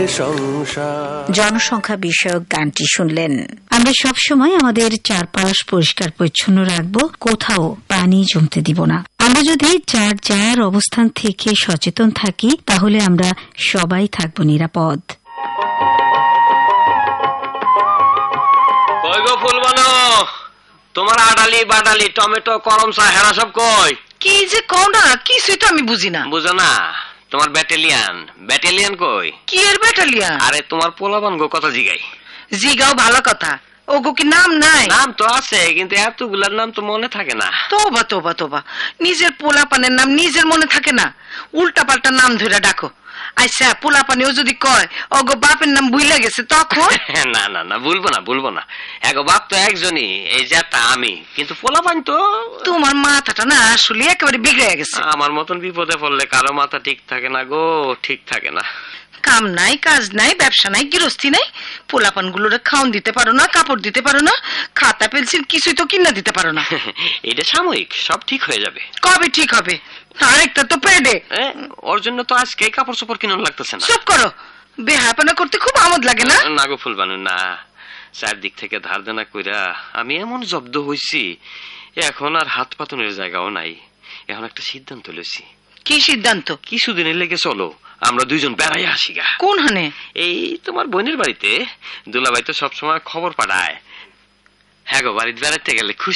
সংসার। জনসংখ্যা বিষয়ক গানটি শুনলেন। আমরা সবসময় আমাদের চারপাশ পরিষ্কার পরিচ্ছন্ন রাখবো, কোথাও পানি জমতে দিব না। আমরা যদি যার যার অবস্থান থেকে সচেতন থাকি তাহলে আমরা সবাই থাকব নিরাপদ। তোমার আডালি বাডালি টমেটো করমচা হেরা সব কই? কি যে কও না, কিছুই তো আমি বুঝি না। বুঝো না? তোমার ব্যাটালিয়ান কই? কি এর ব্যাটালিয়ান? আরে তোমার পোলাপান গো কথা জিগাই। জিগাও ভালো কথা, ওগো কি নাম নাই? নাম তো আছে, কিন্তু এতগুলার নাম তো মনে থাকে না। তোবা তোবা তোবা, নিজের পোলাপানের নাম নিজের মনে থাকে না, উল্টা পাল্টা নাম ধরে ডাকো। আচ্ছা, পোলাপানিও যদি কয় ওগো বাপের নাম ভুলে গেছে তখন? না না না, বলবো না। এগো বাপ তো একজনই, এই যেটা আমি, কিন্তু পোলাপান তো। তোমার মাথাটা না আসলে একেবারে বিগড়ে গেছে। আমার মতন বিপদে পড়লে কারো মাথা ঠিক থাকে না গো, ঠিক থাকে না। কাম নাই, কাজ নাই, ব্যবসা নাই, গৃহস্থী নাই, পোলাপান গুলোরে খাওন দিতে পারো না, কাপড় দিতে পারো না, খাতা পেন্সিল কিছুই তো কিনা দিতে পারো না। এটা সাময়িক, সব ঠিক হয়ে যাবে। কবে ঠিক হবে? আরেকটা তো পেডে, ওর জন্য তো আজকে কাপড় চোপড় কিনুন লাগতেছে না। চুপ করো, বেহাপনা করতে খুব আমোদ লাগে না? না গো ফুলবানু, না। চারদিক থেকে ধার দেনা কইরা আমি এমন জব্দ হইছি, এখন আর হাত পাতনের জায়গাও নাই। এখন একটা সিদ্ধান্ত লইছি। কি সিদ্ধান্ত? কিছুদিনের লেগে চলো আমরা দুইজন বেড়াই আসি গা। কোন হানে? এই তোমার বোনের বাড়িতে। দুলাভাই তো সবসময় খবর পাঠায়। হ্যাঁ গো, বাড়িতে বেড়াতে গেলে খুশি